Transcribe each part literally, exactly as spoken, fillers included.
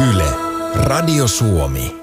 Yle, Radio Suomi.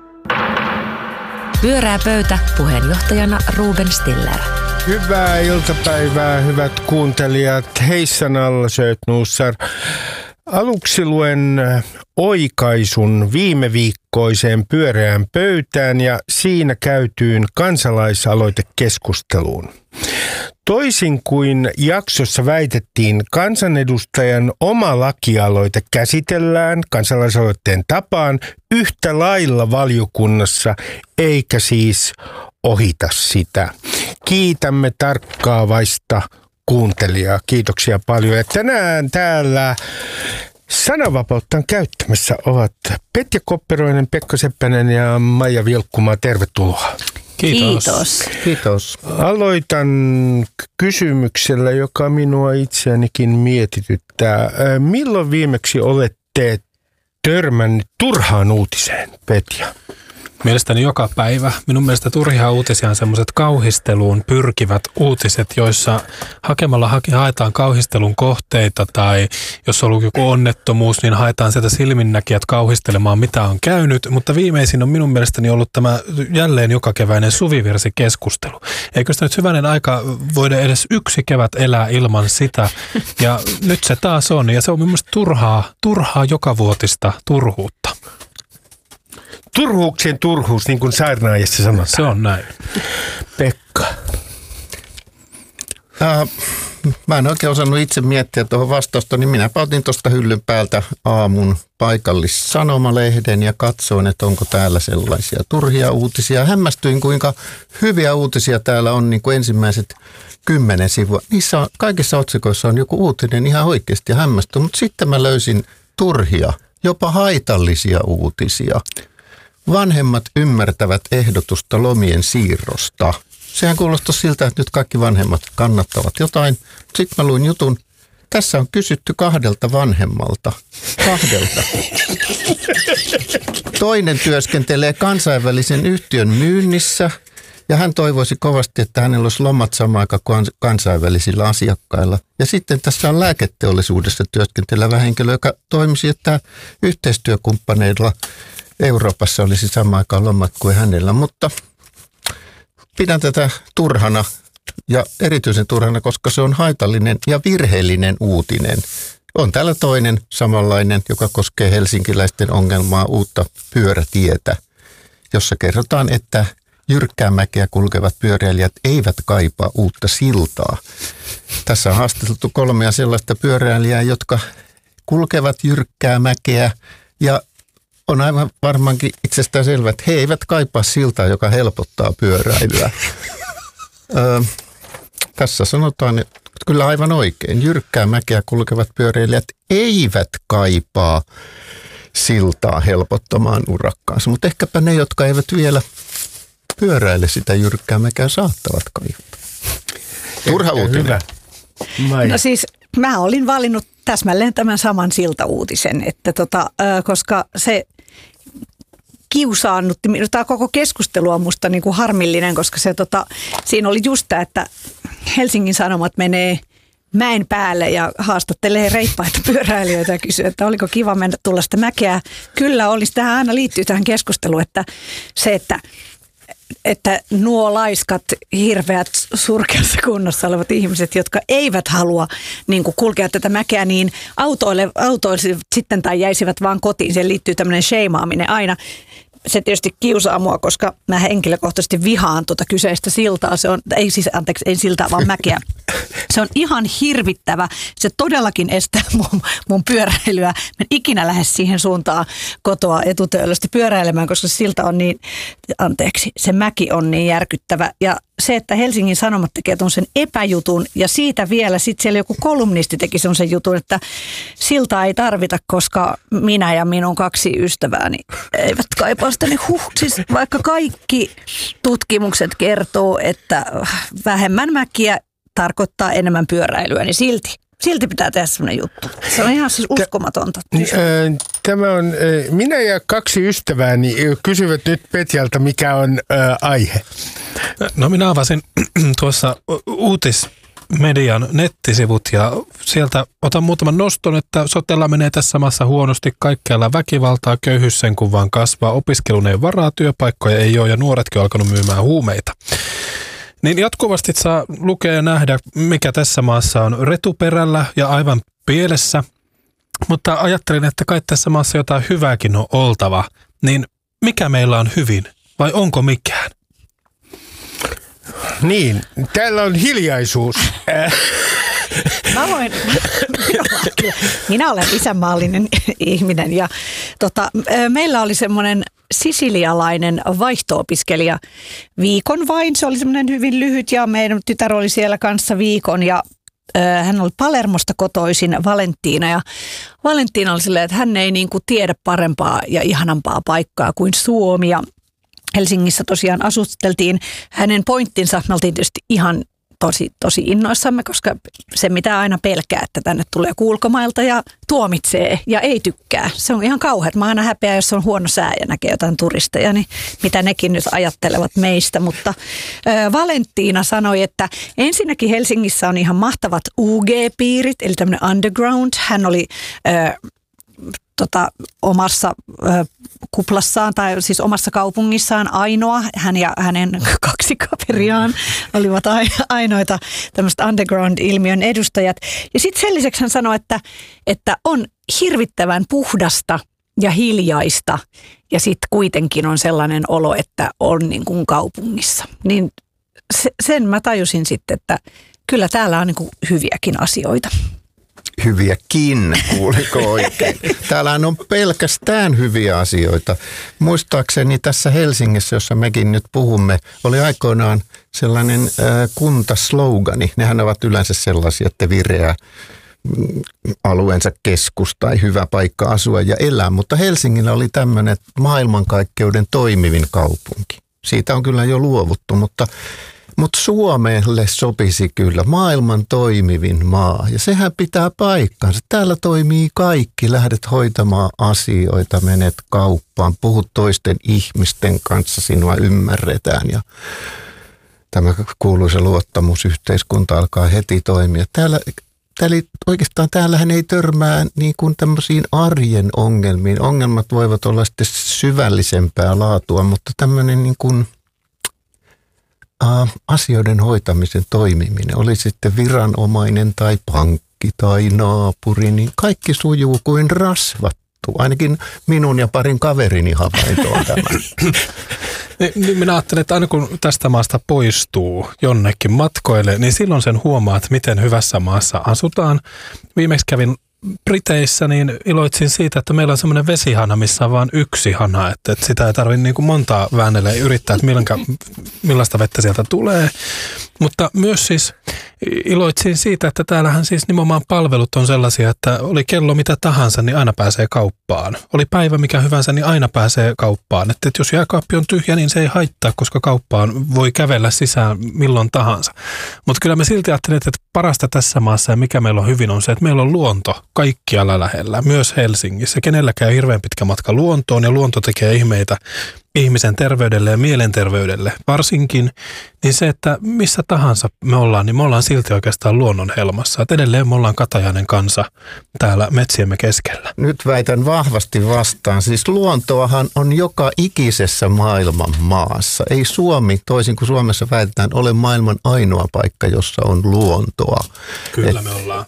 Pyörää pöytä, puheenjohtajana Ruben Stiller. Hyvää iltapäivää, hyvät kuuntelijat. Heissan alla Sötnuussar. Aluksi luen oikaisun viime viikkoiseen pyöreään pöytään ja siinä käytyyn kansalaisaloitekeskusteluun. Toisin kuin jaksossa väitettiin, kansanedustajan oma lakialoite käsitellään kansalaisaloitteen tapaan yhtä lailla valiokunnassa, eikä siis ohita sitä. Kiitämme tarkkaavaista kuuntelijaa. Kiitoksia paljon. Ja tänään täällä sananvapauttaan käyttämässä ovat Petja Kopperoinen, Pekka Seppänen ja Maija Vilkkumaa. Tervetuloa. Kiitos. Kiitos. Kiitos. Aloitan kysymyksellä, joka minua itseänikin mietityttää. Milloin viimeksi olette törmännyt turhaan uutiseen, Petja? Mielestäni joka päivä. Minun mielestä turhia uutisia on semmoiset kauhisteluun pyrkivät uutiset, joissa hakemalla ha- haetaan kauhistelun kohteita tai jos on ollut joku onnettomuus, niin haetaan sieltä silminnäkijät kauhistelemaan, mitä on käynyt. Mutta viimeisin on minun mielestäni ollut tämä jälleen joka keväinen suvivirsikeskustelu. Eikö sitä nyt hyvänen aika voida edes yksi kevät elää ilman sitä? Ja nyt se taas on. Ja se on mielestäni turhaa, turhaa jokavuotista turhuutta. Turhuuksien turhuus, niin kuin saarnaajassa sanotaan. Se on näin. Pekka. Äh, mä en oikein osannut itse miettiä tuohon vastausta, niin minä otin tuosta hyllyn päältä aamun paikallisanomalehden ja katsoin, että onko täällä sellaisia turhia uutisia. Hämmästyin, kuinka hyviä uutisia täällä on, niin kuin ensimmäiset kymmenen sivua. Niissä on, kaikissa otsikoissa on joku uutinen ihan oikeasti ja hämmästyin, mutta sitten mä löysin turhia, jopa haitallisia uutisia. Vanhemmat ymmärtävät ehdotusta lomien siirrosta. Sehän kuulostaa siltä, että nyt kaikki vanhemmat kannattavat jotain. Sitten mä luin jutun. Tässä on kysytty kahdelta vanhemmalta. Kahdelta. Toinen työskentelee kansainvälisen yhtiön myynnissä ja hän toivoisi kovasti, että hänellä olisi lomat samaan aikaan kuin kansainvälisillä asiakkailla. Ja sitten tässä on lääketeollisuudessa työskentelevä henkilö, joka toimisi, että yhteistyökumppaneilla Euroopassa olisi samaan aikaan lomat kuin hänellä, mutta pidän tätä turhana ja erityisen turhana, koska se on haitallinen ja virheellinen uutinen. On täällä toinen samanlainen, joka koskee helsinkiläisten ongelmaa uutta pyörätietä, jossa kerrotaan, että jyrkkää mäkeä kulkevat pyöräilijät eivät kaipaa uutta siltaa. Tässä on haastateltu kolmea sellaista pyöräilijää, jotka kulkevat jyrkkää mäkeä ja on aivan varmaankin itsestään selvä, että he eivät kaipaa siltaa, joka helpottaa pyöräilyä. Öö, tässä sanotaan, että kyllä aivan oikein. Jyrkkää mäkeä kulkevat pyöräilijät eivät kaipaa siltaa helpottamaan urakkaansa. Mutta ehkäpä ne, jotka eivät vielä pyöräile sitä jyrkkää mäkeä, saattavat kaipaa. Turha uutinen. Hyvä. No siis mä olin valinnut täsmälleen tämän saman siltauutisen, että tota, koska se kiusaannutti, tämä koko keskustelu on musta niin kuin harmillinen, koska se, tota, siinä oli just tämä, että Helsingin Sanomat menee mäen päälle ja haastattelee reippaita pyöräilijöitä ja kysyy, että oliko kiva mennä tulla sitä mäkeä. Kyllä olisi, tähän aina liittyy tähän keskusteluun, että se, että että nuo laiskat, hirveät, surkeassa kunnossa olevat ihmiset, jotka eivät halua niin kuin kulkea tätä mäkeä, niin autoille, autoille sitten tai jäisivät vaan kotiin. Siihen liittyy tämmöinen sheimaaminen aina. Se tietysti kiusaa mua, koska mä henkilökohtaisesti vihaan tuota kyseistä siltaa. Se on, ei siis, anteeksi, ei siltaa, vaan mäkeä. Se on ihan hirvittävä. Se todellakin estää mun, mun pyöräilyä. Mä en ikinä lähde siihen suuntaan kotoa etutöölösti pyöräilemään, koska se silta on niin, anteeksi, se mäki on niin järkyttävä. Ja se, että Helsingin Sanomat tekee sen epäjutun ja siitä vielä sitten siellä joku kolumnisti teki sen jutun, että siltaa ei tarvita, koska minä ja minun kaksi ystävääni eivät kaipaa sitä. Niin huh, siis vaikka kaikki tutkimukset kertoo, että vähemmän mäkiä tarkoittaa enemmän pyöräilyä, niin silti. Silti pitää tehdä sellainen juttu. Se on ihan siis uskomatonta. Tämä on, minä ja kaksi ystävääni kysyvät nyt Petjalta, mikä on ä, aihe. No minä avasin tuossa uutis, median nettisivut ja sieltä otan muutaman noston, että sotella menee tässä maassa huonosti, kaikkialla väkivaltaa, köyhyys sen kun vaan kasvaa, opiskelun ei varaa, työpaikkoja ei ole ja nuoretkin on alkanut myymään huumeita. Niin jatkuvasti saa lukea ja nähdä, mikä tässä maassa on retuperällä ja aivan pielessä, mutta ajattelin, että kai tässä maassa jotain hyvääkin on oltava, niin mikä meillä on hyvin vai onko mikään? Niin, täällä on hiljaisuus. Mä voin, minä olen isänmaallinen ihminen ja tota, meillä oli semmoinen sisilialainen vaihto-opiskelija viikon vain. Se oli semmoinen hyvin lyhyt ja meidän tytär oli siellä kanssa viikon ja hän oli Palermosta kotoisin, Valentina, ja Valentina oli silleen, että hän ei niin kuin tiedä parempaa ja ihanampaa paikkaa kuin Suomi, ja Helsingissä tosiaan asusteltiin. Hänen pointtinsa, me oltiin tietysti ihan tosi, tosi innoissamme, koska se mitä aina pelkää, että tänne tulee ulkomailta ja tuomitsee ja ei tykkää. Se on ihan kauheat. Mä aina häpeä, jos on huono sää ja näkee jotain turisteja, niin mitä nekin nyt ajattelevat meistä. Mutta ö, Valentina sanoi, että ensinnäkin Helsingissä on ihan mahtavat U G-piirit, eli tämmöinen underground. Hän oli Ö, Tota, omassa ö, kuplassaan tai siis omassa kaupungissaan ainoa. Hän ja hänen kaksi kaveriaan olivat ainoita tämmöistä underground-ilmiön edustajat. Ja sitten sen lisäksi hän sanoi, että, että on hirvittävän puhdasta ja hiljaista ja sitten kuitenkin on sellainen olo, että on niin kuin kaupungissa. Niin se, sen mä tajusin sitten, että kyllä täällä on niin kuin hyviäkin asioita. Hyviäkin, kuuliko oikein? Täällähän on pelkästään hyviä asioita. Muistaakseni tässä Helsingissä, jossa mekin nyt puhumme, oli aikoinaan sellainen äh, kuntaslogani. Nehän ovat yleensä sellaisia, että vireä alueensa keskus tai hyvä paikka asua ja elää. Mutta Helsingillä oli tämmöinen maailmankaikkeuden toimivin kaupunki. Siitä on kyllä jo luovuttu, mutta... Mutta Suomelle sopisi kyllä maailman toimivin maa ja sehän pitää paikkansa. Täällä toimii kaikki, lähdet hoitamaan asioita, menet kauppaan, puhut toisten ihmisten kanssa, sinua ymmärretään ja tämä kuuluisa luottamusyhteiskunta alkaa heti toimia. Täällä, täällä, oikeastaan täällähän ei törmää niin kuin tämmöisiin arjen ongelmiin. Ongelmat voivat olla sitten syvällisempää laatua, mutta tämmöinen niin kuin... asioiden hoitamisen toimiminen, oli sitten viranomainen tai pankki tai naapuri, niin kaikki sujuu kuin rasvattu. Ainakin minun ja parin kaverini havainto on tämä. Niin minä ajattelen, että aina kun tästä maasta poistuu jonnekin matkoille, niin silloin sen huomaat, miten hyvässä maassa asutaan. Viimeksi kävin Briteissä, niin iloitsin siitä, että meillä on semmoinen vesihana, missä on vain yksi hana, että, että sitä ei tarvitse niin kuin montaa väännellä ja yrittää, että millanka, millaista vettä sieltä tulee. Mutta myös siis iloitsin siitä, että täällähän siis nimenomaan palvelut on sellaisia, että oli kello mitä tahansa, niin aina pääsee kauppaan. Oli päivä mikä hyvänsä, niin aina pääsee kauppaan. Että, että jos jääkaappi on tyhjä, niin se ei haittaa, koska kauppaan voi kävellä sisään milloin tahansa. Mutta kyllä me silti ajattelen, että parasta tässä maassa ja mikä meillä on hyvin on se, että meillä on luonto kaikkialla lähellä, myös Helsingissä. Kenelläkään on hirveän pitkä matka luontoon ja luonto tekee ihmeitä ihmisen terveydelle ja mielenterveydelle varsinkin, niin se, että missä tahansa me ollaan, niin me ollaan silti oikeastaan luonnon helmassa. Että edelleen me ollaan katajainen kansa täällä metsiemme keskellä. Nyt väitän vahvasti vastaan. Siis luontoahan on joka ikisessä maailman maassa. Ei Suomi, toisin kuin Suomessa väitetään, ole maailman ainoa paikka, jossa on luontoa. Kyllä Et, me ollaan.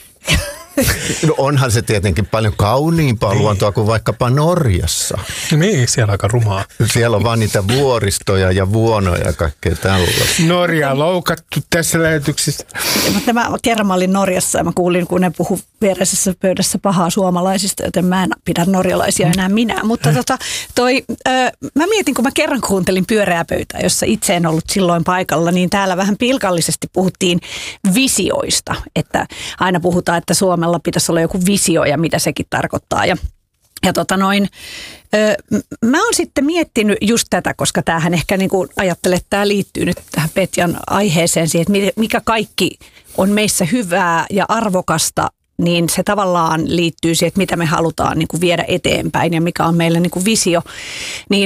No onhan se tietenkin paljon kauniimpaa niin. luontoa kuin vaikkapa Norjassa. Niin, siellä on aika rumaa. Siellä on vaan niitä vuoristoja ja vuonoja ja kaikkea tällaista. Norja loukattu tässä lähetyksessä. Mutta mä kerran mä olin Norjassa ja mä kuulin, kun ne puhu viereisessä pöydässä pahaa suomalaisista, joten mä en pidä norjalaisia enää minä. Mutta tota, toi, ö, mä mietin, kun mä kerran kuuntelin Pyöreää pöytää, jossa itse en ollut silloin paikalla, niin täällä vähän pilkallisesti puhuttiin visioista. Että aina puhutaan, että Suomella pitäisi olla joku visio ja mitä sekin tarkoittaa. Ja, ja tota noin, ö, mä oon sitten miettinyt just tätä, koska tämähän ehkä niin kuin ajattelee, että tämä liittyy nyt tähän Petjan aiheeseen siihen, että mikä kaikki on meissä hyvää ja arvokasta, niin se tavallaan liittyy siihen, että mitä me halutaan niin kuin viedä eteenpäin ja mikä on meillä niin kuin visio. Niin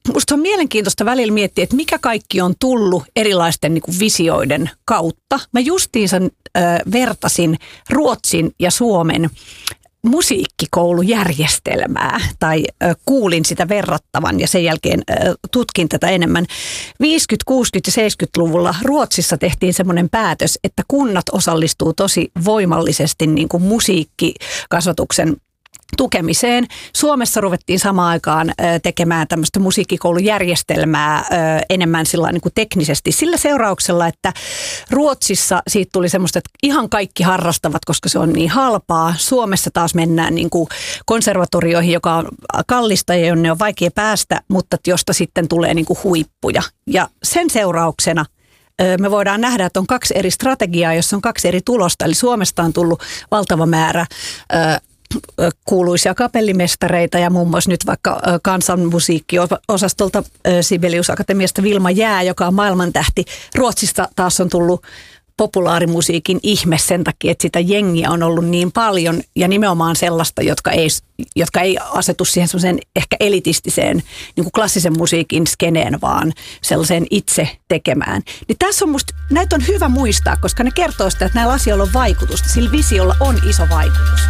musta on mielenkiintoista välillä miettiä, että mikä kaikki on tullut erilaisten niin kuin visioiden kautta. Mä justiinsa äh, vertasin Ruotsin ja Suomen musiikkikoulujärjestelmää tai äh, kuulin sitä verrattavan ja sen jälkeen äh, tutkin tätä enemmän. viisikymmentä-, kuusikymmentä- ja seitsemänkymmentäluvulla Ruotsissa tehtiin semmoinen päätös, että kunnat osallistuu tosi voimallisesti niin kuin musiikkikasvatuksen tukemiseen. Suomessa ruvettiin samaan aikaan tekemään tämmöistä musiikkikoulujärjestelmää enemmän sillä niin kuin teknisesti sillä seurauksella, että Ruotsissa siitä tuli semmoista, että ihan kaikki harrastavat, koska se on niin halpaa. Suomessa taas mennään niin kuin konservatorioihin, joka on kallista ja jonne on vaikea päästä, mutta josta sitten tulee niin kuin huippuja. Ja sen seurauksena me voidaan nähdä, että on kaksi eri strategiaa, jossa on kaksi eri tulosta. Eli Suomesta on tullut valtava määrä kuuluisia kapellimestareita ja muun muassa nyt vaikka kansanmusiikkiosastolta Sibelius Akatemiasta Vilma Jää, joka on maailmantähti. Ruotsista taas on tullut populaarimusiikin ihme sen takia, että sitä jengiä on ollut niin paljon ja nimenomaan sellaista, jotka ei, jotka ei asetu siihen semmoiseen ehkä elitistiseen niin kuin klassisen musiikin skeneen, vaan sellaiseen itse tekemään. Niin tässä on musta, näitä on hyvä muistaa, koska ne kertoo sitä, että näillä asioilla on vaikutusta. Sillä visiolla on iso vaikutus.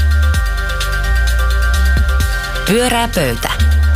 Pyörää pöytä.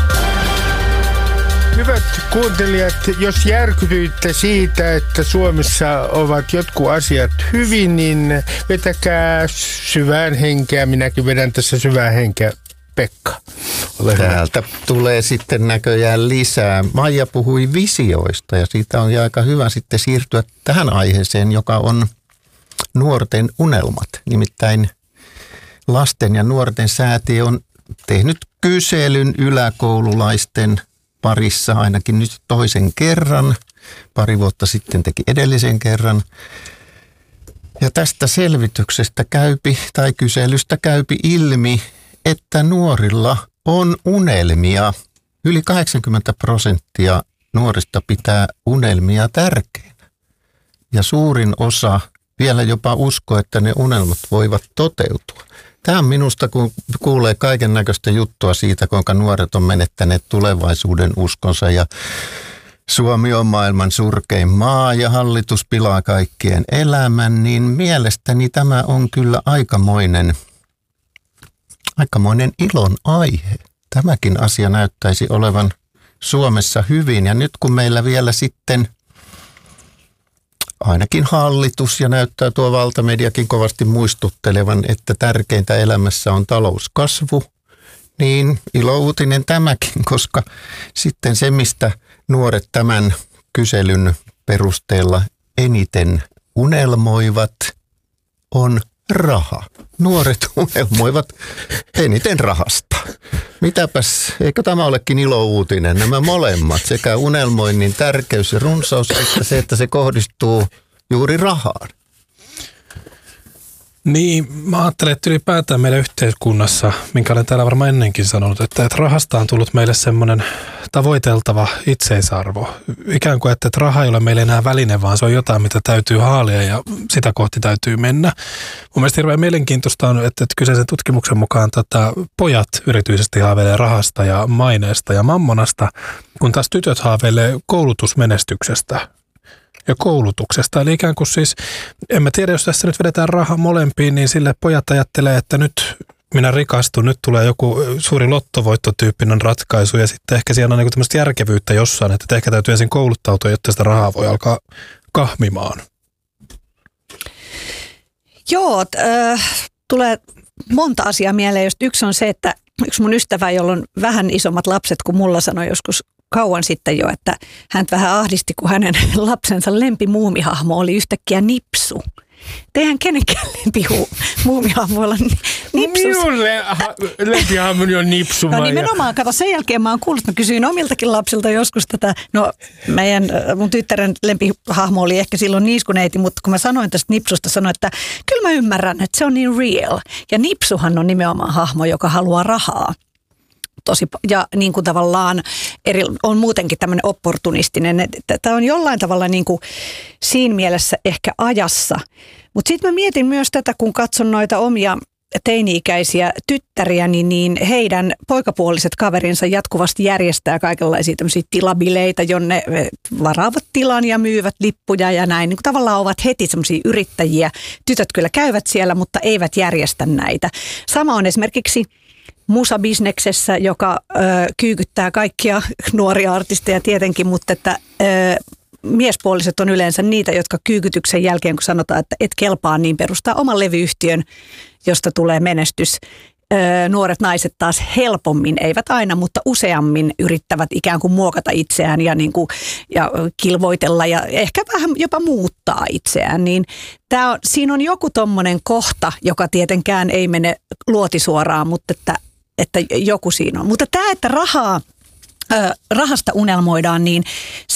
Hyvät kuuntelijat, jos järkytyitte siitä, että Suomessa ovat jotkut asiat hyvin, niin vetäkää syvään henkeä. Minäkin vedän tässä syvään henkeä. Pekka, ole Täältä hyvä. Tulee sitten näköjään lisää. Maija puhui visioista ja siitä on aika hyvä sitten siirtyä tähän aiheeseen, joka on nuorten unelmat. Nimittäin lasten ja nuorten säätiö on tehnyt kyselyn yläkoululaisten parissa ainakin nyt toisen kerran. Pari vuotta sitten teki edellisen kerran. Ja tästä selvityksestä käypi tai kyselystä käypi ilmi, että nuorilla on unelmia. Yli kahdeksankymmentä prosenttia nuorista pitää unelmia tärkeinä. Ja suurin osa vielä jopa uskoo, että ne unelmat voivat toteutua. Tämä on minusta, kun kuulee kaiken näköistä juttua siitä, kuinka nuoret on menettäneet tulevaisuuden uskonsa ja Suomi on maailman surkein maa ja hallitus pilaa kaikkien elämän, niin mielestäni tämä on kyllä aikamoinen, aikamoinen ilon aihe. Tämäkin asia näyttäisi olevan Suomessa hyvin ja nyt kun meillä vielä sitten ainakin hallitus ja näyttää tuo valtamediakin kovasti muistuttelevan, että tärkeintä elämässä on talouskasvu, niin ilouutinen tämäkin, koska sitten se, mistä nuoret tämän kyselyn perusteella eniten unelmoivat, on raha. Nuoret unelmoivat eniten rahasta. Mitäpäs, eikö tämä olekin ilouutinen? Nämä molemmat, sekä unelmoinnin tärkeys ja runsaus, että se, että se kohdistuu juuri rahaan. Niin, mä ajattelen, että ylipäätään meidän yhteiskunnassa, minkä olen täällä varmaan ennenkin sanonut, että, että rahasta on tullut meille semmoinen tavoiteltava itseisarvo. Ikään kuin, että, että raha ei ole meille enää väline, vaan se on jotain, mitä täytyy haalia ja sitä kohti täytyy mennä. Mun mielestä hirveän mielenkiintoista on, että, että kyseisen tutkimuksen mukaan tota, pojat erityisesti haaveilee rahasta ja maineesta ja mammonasta, kun taas tytöt haaveilee koulutusmenestyksestä ja koulutuksesta. Eli ikään kuin siis, en mä tiedä, jos tässä nyt vedetään raha molempiin, niin sille pojat ajattelee, että nyt minä rikastun, nyt tulee joku suuri lottovoittotyyppinen ratkaisu ja sitten ehkä siellä on niin tämmöistä järkevyyttä jossain, että ehkä täytyy ensin kouluttautua, jotta sitä rahaa voi alkaa kahmimaan. Joo, äh, tulee monta asiaa mieleen. Just yksi on se, että yksi mun ystävä, jolla on vähän isommat lapset kuin mulla, sanoi joskus kauan sitten jo, että hän vähän ahdisti, kun hänen lapsensa lempimuumihahmo oli yhtäkkiä Nipsu. Eihän kenenkään lempimuumihahmo olla Nipsu. Minun lempihahmoni on Nipsu. No nimenomaan, kato, sen jälkeen mä oon kuullut, mä kysyin omiltakin lapsilta joskus tätä, no meidän, mun tyttären lempihahmo oli ehkä silloin Niiskuneiti, mutta kun mä sanoin tästä Nipsusta, sanoin, että kyllä mä ymmärrän, että se on niin real. Ja Nipsuhan on nimenomaan hahmo, joka haluaa rahaa. Tosi, ja niin kuin tavallaan eri, on muutenkin tämmöinen opportunistinen. Tämä on jollain tavalla niin kuin siinä mielessä ehkä ajassa. Mutta sitten mä mietin myös tätä, kun katson noita omia teini-ikäisiä tyttäriä, niin, niin heidän poikapuoliset kaverinsa jatkuvasti järjestää kaikenlaisia tämmöisiä tilabileitä, jonne varaavat tilan ja myyvät lippuja ja näin. Niin tavallaan ovat heti semmoisia yrittäjiä. Tytöt kyllä käyvät siellä, mutta eivät järjestä näitä. Sama on esimerkiksi musabisneksessä, joka ö, kyykyttää kaikkia nuoria artisteja tietenkin, mutta että ö, miespuoliset on yleensä niitä, jotka kyykytyksen jälkeen, kun sanotaan, että et kelpaa, niin perustaa oman levyyhtiön, josta tulee menestys. Öö, nuoret naiset taas helpommin, eivät aina, mutta useammin yrittävät ikään kuin muokata itseään ja, niin kuin, ja kilvoitella ja ehkä vähän jopa muuttaa itseään. Niin tää on, siinä on joku tommonen kohta, joka tietenkään ei mene luotisuoraan, mutta että, että joku siinä on. Mutta tämä, että rahaa, öö, rahasta unelmoidaan, niin